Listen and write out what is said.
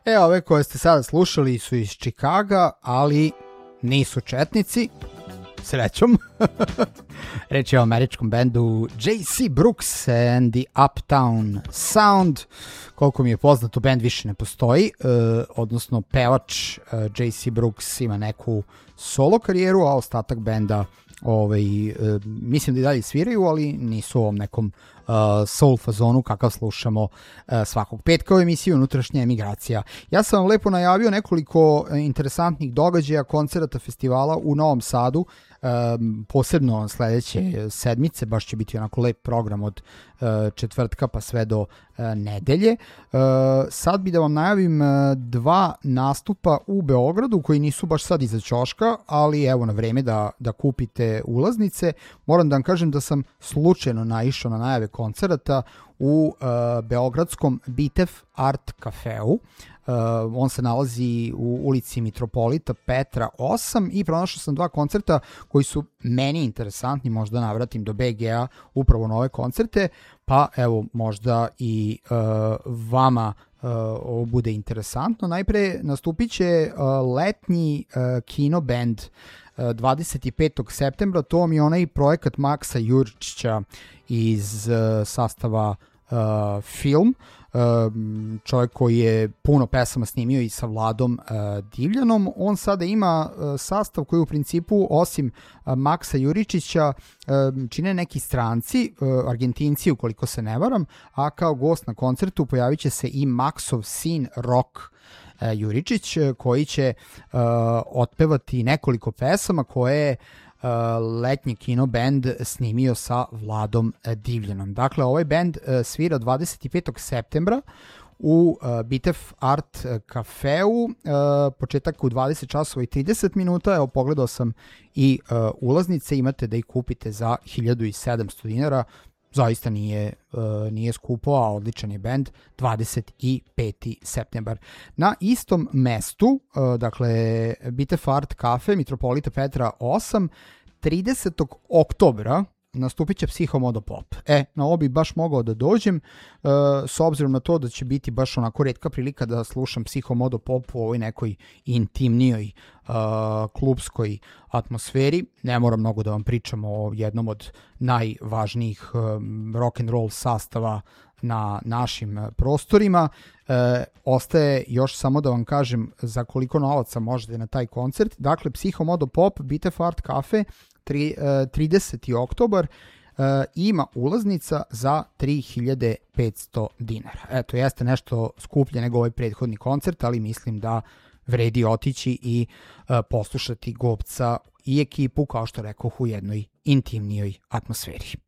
Ove koje ste sada slušali su iz Čikaga, ali nisu četnici, srećom. Reč je o američkom bendu J.C. Brooks and the Uptown Sound. Koliko mi je poznato, bend više ne postoji, odnosno pevač J.C. Brooks ima neku solo karijeru, a ostatak benda mislim da i dalje sviraju, ali nisu u ovom nekom soul fazonu kakav slušamo svakog petka u emisiji Unutrašnja emigracija. Ja sam vam lepo najavio nekoliko interesantnih događaja, koncerata, festivala u Novom Sadu, posebno sledeće sedmice, baš će biti onako lep program od četvrtka pa sve do nedelje. Sad bi da vam najavim dva nastupa u Beogradu koji nisu baš sad iza ćoška, ali evo na vreme da kupite ulaznice. Moram da vam kažem da sam slučajno naišao na najave koncerata u beogradskom Bitev Art Cafeu. On se nalazi u ulici Mitropolita Petra 8 i pronašao sam dva koncerta koji su meni interesantni, možda navratim do BG-a upravo na ove koncerte, pa evo možda i vama ovo bude interesantno. Najpre nastupit će letnji kino band 25. septembra, to vam je onaj projekat Maksa Juričića iz sastava Film, čovjek koji je puno pesama snimio i sa Vladom Divljanom. On sada ima sastav koji u principu osim Maksa Juričića čine neki stranci, Argentinci ukoliko se ne varam, a kao gost na koncertu pojavit će se i Maksov sin Rok Juričić, koji će otpevati nekoliko pesama koje je letnji kino band snimio sa Vladom Divljanom. Dakle, ovaj band svira 25. septembra u Bitev Art Cafeu, početak u 20 časova i 30 minuta. Evo, pogledao sam i ulaznice, imate da ih kupite za 1700 dinara. Zaista nije skupo, a odličan je bend. 25. septembar. Na istom mestu, dakle, Bitev Art Cafe, Mitropolita Petra 8, 30. oktobra nastupit će Psihomodo Pop. Na ovo bi baš mogao da dođem, s obzirom na to da će biti baš onako retka prilika da slušam Psihomodo Pop u ovoj nekoj intimnijoj klubskoj atmosferi. Ne moram mnogo da vam pričam o jednom od najvažnijih rock'n'roll sastava na našim prostorima. Ostaje još samo da vam kažem za koliko novaca možete na taj koncert. Dakle, Psihomodo Pop, Bitev Art Cafe, 30. oktobar, ima ulaznica za 3500 dinara. Eto, jeste nešto skuplje nego ovaj prethodni koncert, ali mislim da vredi otići i poslušati Gobca i ekipu, kao što rekoh, u jednoj intimnijoj atmosferi.